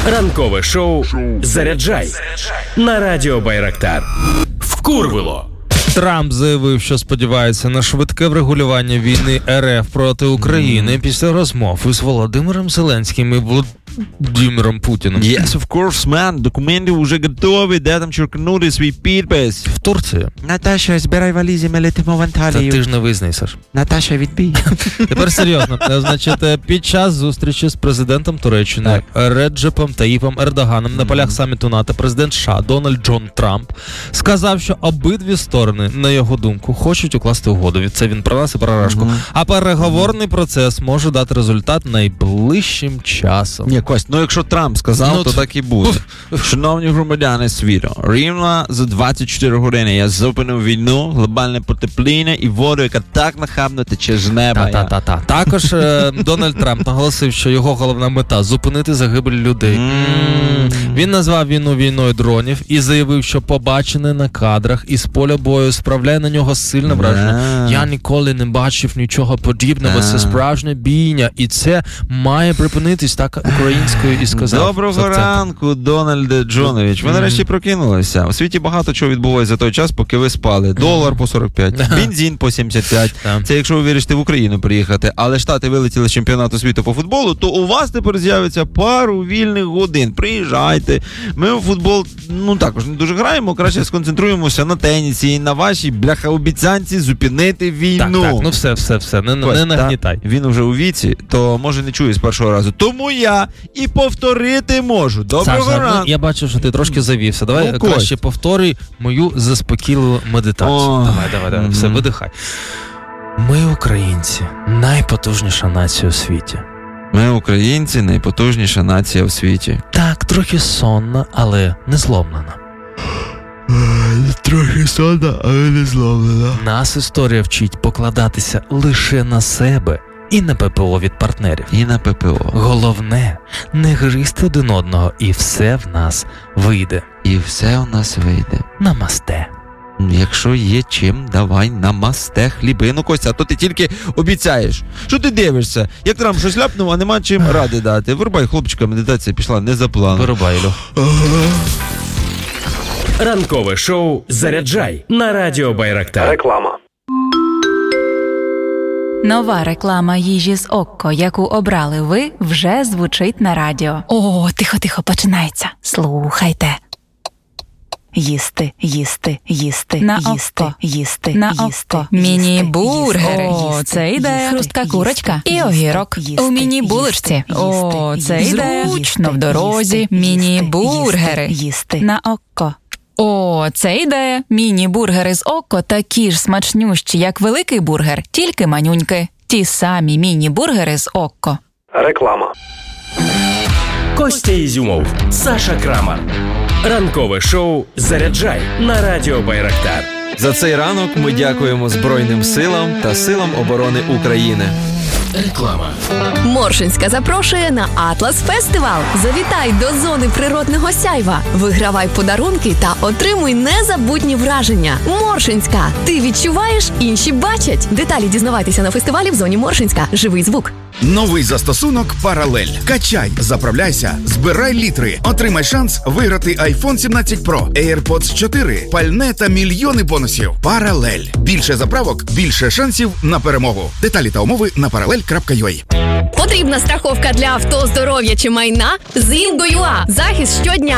Ранкове шоу «Заряджай» на радіо Байрактар. Вкурвило. Трамп заявив, що сподівається на швидке врегулювання війни РФ проти України після розмов із Володимиром Зеленським і Володимиром Путіним. Yes, of course, man. Документи вже готові. Де там черкнути свій підпис? В Турції. Наташа, збирай валізи, ми летимо в Анталію. Та ти ж не визнай, Саш. Наташа, відбій. Тепер серйозно. Значить, під час зустрічі з президентом Туреччини Реджепом Таїпом Ердоганом на полях саміту НАТО президент США Дональд Джон Трамп сказав, що обидві сторони, на його думку, хочуть укласти угоду. Це він про нас і про Рашку. А переговорний процес може дати результат найближчим часом. Ні, Кость, якщо Трамп сказав, то так і буде. Шановні громадяни світу, рівно за 24 години я зупинив війну, глобальне потепління і воду, яка так нахабно тече з неба. Також Дональд Трамп наголосив, що його головна мета – зупинити загибель людей. Він назвав війну війною дронів і заявив, що побачене на кадрах із поля бою справляє на нього сильне враження. Я ніколи не бачив нічого подібного, це справжня бійня, і це має припинитись, так українською і сказав. Доброго ранку, Дональде Джонович. Ви нарешті прокинулися. У світі багато чого відбувається за той час, поки ви спали. Долар по 45, бензин по 75. Це якщо ви вирішите в Україну приїхати. Але Штати вилетіли з чемпіонату світу по футболу, то у вас тепер з'явиться пару вільних годин. Приїжджайте. Ми в футбол, також не дуже граємо, краще сконцентруємося на тенісі і на вашій обіцянці зупинити війну. Так, все, не нагнітай. Він уже у віці, то може не чує з першого разу. Тому я і повторити можу. Доброго ранку. Я бачу, що ти трошки завівся. Давай краще повторюй мою заспокійливу медитацію. Давай. Все, видихай. Ми, українці, найпотужніша нація у світі. Ми, українці, найпотужніша нація у світі. Так, трохи сонна, але не зломлена. Трохи сонна, але не зломлена. Нас історія вчить покладатися лише на себе і на ППО від партнерів. І на ППО. Головне – не гризти один одного, і все в нас вийде. І все у нас вийде. Намасте. Якщо є чим, давай намасте хліби. Костя, а то ти тільки обіцяєш. Що ти дивишся? Як Трамп щось ляпнув, а нема чим ради дати. Вирубай, хлопчика, медитація пішла не за планом. Вирубай, Ілю. Ранкове шоу «Заряджай» на радіо Байрактар. Реклама. Нова реклама їжі з Окко, яку обрали ви, вже звучить на радіо. О, тихо, починається. Слухайте. Їсти. На Окко. Міні-бургери. О, це ідея. Хрустка курочка і огірок. У міні-булочці. О, це ідея. Зручно в дорозі. Міні-бургери. На Окко. О, це ідея. Міні-бургери з Окко такі ж смачнющі, як великий бургер, тільки манюньки. Ті самі міні-бургери з Окко. Реклама. Костя Ізюмов, Саша Крамар. Ранкове шоу «Заряджай» на радіо Байрактар. За цей ранок ми дякуємо Збройним силам та силам оборони України. Реклама. Моршинська запрошує на Атлас Фестивал. Завітай до зони природного сяйва. Вигравай подарунки та отримуй незабутні враження. Моршинська. Ти відчуваєш, інші бачать. Деталі дізнавайтеся на фестивалі в зоні Моршинська. Живий звук. Новий застосунок «Паралель». Качай, заправляйся, збирай літри. Отримай шанс виграти iPhone 17 Pro, AirPods 4, пальне та мільйони бонусів. «Паралель». Більше заправок, більше шансів на перемогу. Деталі та умови на parallel.ua. Потрібна страховка для авто, здоров'я чи майна? З Інго.ua. Захист щодня.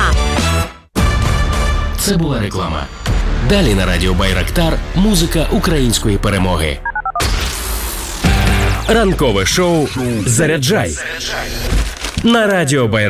Це була реклама. Далі на радіо Байрактар музика української перемоги. Ранкове шоу «Заряджай» на радіо Байрактар.